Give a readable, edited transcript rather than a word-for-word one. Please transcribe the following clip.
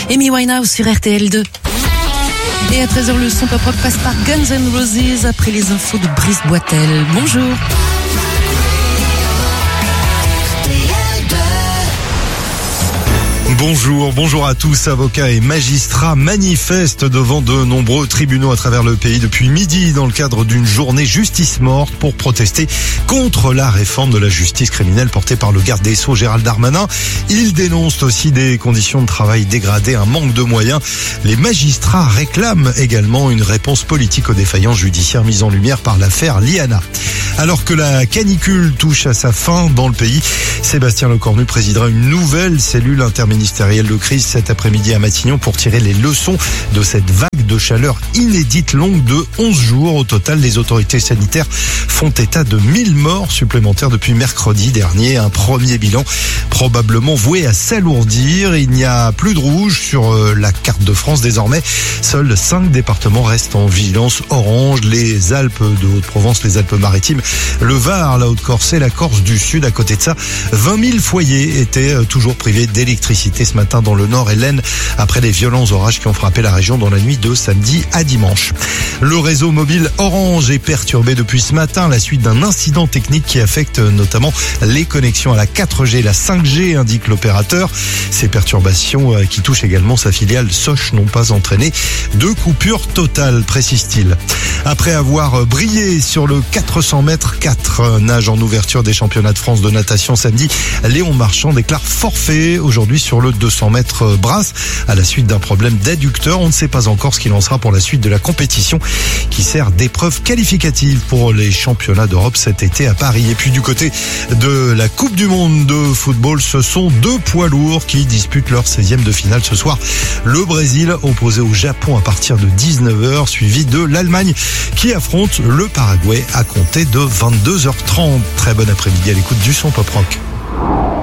Amy Winehouse sur RTL2. Et à 13h, le son pop rock passe par Guns N' Roses après les infos de Brice Boitel. Bonjour. Bonjour à tous. Avocats et magistrats manifestent devant de nombreux tribunaux à travers le pays depuis midi dans le cadre d'une journée justice morte pour protester contre la réforme de la justice criminelle portée par le garde des Sceaux Gérald Darmanin. Ils dénoncent aussi des conditions de travail dégradées, un manque de moyens. Les magistrats réclament également une réponse politique aux défaillances judiciaires mises en lumière par l'affaire Liana. Alors que la canicule touche à sa fin dans le pays, Sébastien Lecornu présidera une nouvelle cellule interministérielle de crise cet après-midi à Matignon pour tirer les leçons de cette vague de chaleur inédite longue de 11 jours. Au total, les autorités sanitaires font état de 1000 morts supplémentaires depuis mercredi dernier. Un premier bilan probablement voué à s'alourdir. Il n'y a plus de rouge sur la carte de France désormais. Seuls 5 départements restent en vigilance orange. Les Alpes de Haute-Provence, les Alpes-Maritimes, le Var, la Haute-Corse et la Corse du Sud. À côté de ça, 20 000 foyers étaient toujours privés d'électricité ce matin dans le Nord et l'Aisne après les violents orages qui ont frappé la région dans la nuit de samedi à dimanche. Le réseau mobile Orange est perturbé depuis ce matin à la suite d'un incident technique qui affecte notamment les connexions à la 4G et la 5G, indique l'opérateur. Ces perturbations qui touchent également sa filiale Soch n'ont pas entraîné de coupure totale, précise-t-il. Après avoir brillé sur le 400 mètres 4 nage en ouverture des championnats de France de natation samedi, Léon Marchand déclare forfait aujourd'hui sur le 200 mètres brasse à la suite d'un problème d'adducteur. On ne sait pas encore ce qu'il en sera pour la suite de la compétition qui sert d'épreuve qualificative pour les championnats d'Europe cet été à Paris. Et puis du côté de la Coupe du Monde de football, ce sont 2 poids lourds qui disputent leur 16e de finale ce soir. Le Brésil opposé au Japon à partir de 19h, suivi de l'Allemagne qui affronte le Paraguay à compter de 22h30. Très bon après-midi à l'écoute du son pop rock.